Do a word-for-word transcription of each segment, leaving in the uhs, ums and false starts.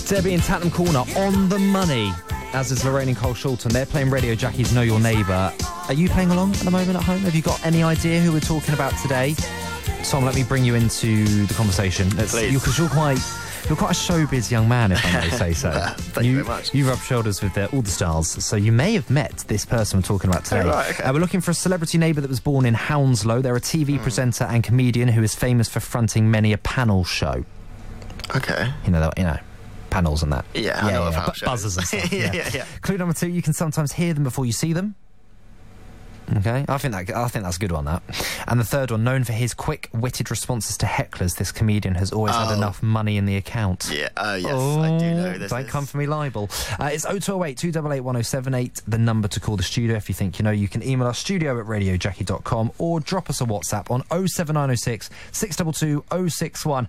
Debbie and Tattenham Corner on the money, as is Lorraine and Cole Shulton. They're playing Radio Jackie's Know Your Neighbour. Are you playing along at the moment at home? Have you got any idea who we're talking about today? Tom, let me bring you into the conversation. Because you, you're quite... You're quite a showbiz young man, if I may say so. Thank you, you very much. You rub shoulders with uh, all the stars, so you may have met this person we're talking about today. Oh, right, okay. uh, we're looking for a celebrity neighbour that was born in Hounslow. They're a T V mm. presenter and comedian who is famous for fronting many a panel show. Okay. You know, you know, panels and that. Yeah, yeah I know yeah, yeah. Bu- buzzers and stuff. yeah, yeah. yeah, yeah. Clue number two: you can sometimes hear them before you see them. Okay, I think that I think that's a good one. That, and the third one, known for his quick-witted responses to hecklers, this comedian has always oh. had enough money in the account. Yeah, uh, yes, oh, I do know this. Don't is... come for me, libel. Uh, it's oh two oh eight, two eight eight, one oh seven eight, the number to call the studio if you think you know. You can email us studio at radio jackie dot com or drop us a WhatsApp on oh seven nine oh six, six two two, oh six one.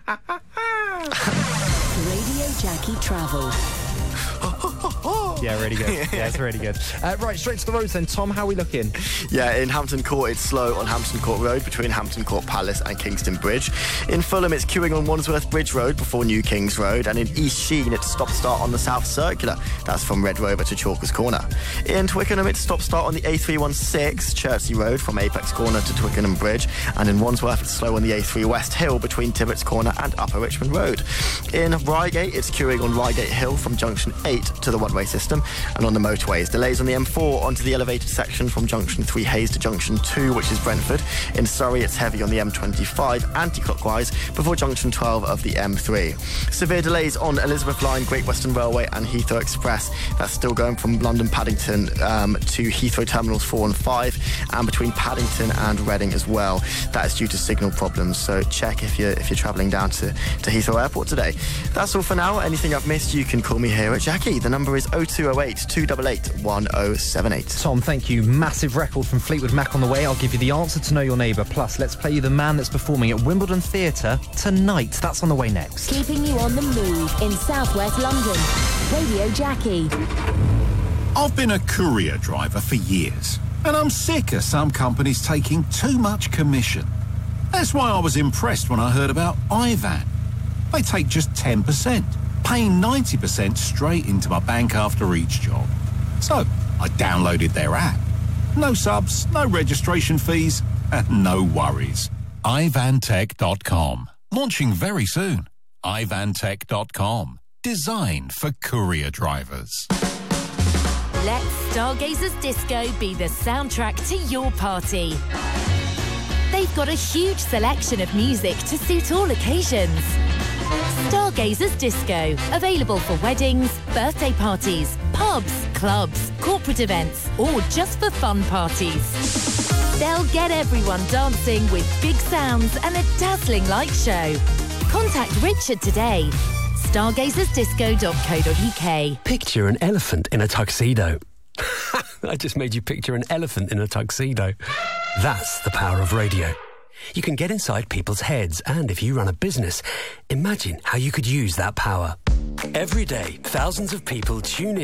Radio Jackie Travel. Yeah, really good. Yeah, it's really good. Uh, right, straight to the roads then. Tom, how are we looking? Yeah, in Hampton Court, it's slow on Hampton Court Road between Hampton Court Palace and Kingston Bridge. In Fulham, it's queuing on Wandsworth Bridge Road before New Kings Road. And in East Sheen, it's stop-start on the South Circular. That's from Red Rover to Chalkers Corner. In Twickenham, it's stop-start on the A three sixteen, Chertsey Road, from Apex Corner to Twickenham Bridge. And in Wandsworth, it's slow on the A three West Hill between Tibbets Corner and Upper Richmond Road. In Reigate, it's queuing on Reigate Hill from Junction eight to the one-way system. And on the motorways, delays on the M four onto the elevated section from Junction three Hayes to Junction two, which is Brentford. In Surrey, it's heavy on the M twenty-five anti-clockwise before Junction twelve of the M three. Severe delays on Elizabeth Line, Great Western Railway and Heathrow Express. That's still going from London Paddington um, to Heathrow Terminals four and five, and between Paddington and Reading as well. That is due to signal problems, so check if you're, if you're travelling down to, to Heathrow Airport today. That's all for now. Anything I've missed, you can call me here at Jackie. The number is oh two oh eight, two eight eight, one oh seven eight. Tom, thank you. Massive record from Fleetwood Mac on the way. I'll give you the answer to Know Your Neighbour. Plus, let's play you the man that's performing at Wimbledon Theatre tonight. That's on the way next. Keeping you on the move in southwest London. Radio Jackie. I've been a courier driver for years, and I'm sick of some companies taking too much commission. That's why I was impressed when I heard about iVan. They take just ten percent, paying ninety percent straight into my bank after each job. So I downloaded their app. No subs, no registration fees, and no worries. i van tech dot com. Launching very soon. i van tech dot com. Designed for courier drivers. Let Stargazers Disco be the soundtrack to your party. They've got a huge selection of music to suit all occasions. Stargazers Disco, available for weddings, birthday parties, pubs, clubs, corporate events, or just for fun parties. They'll get everyone dancing with big sounds and a dazzling light show. Contact Richard today. stargazers disco dot co dot uk. Picture an elephant in a tuxedo. I just made you picture an elephant in a tuxedo. That's the power of radio. You can get inside people's heads, and if you run a business, imagine how you could use that power. Every day, thousands of people tune in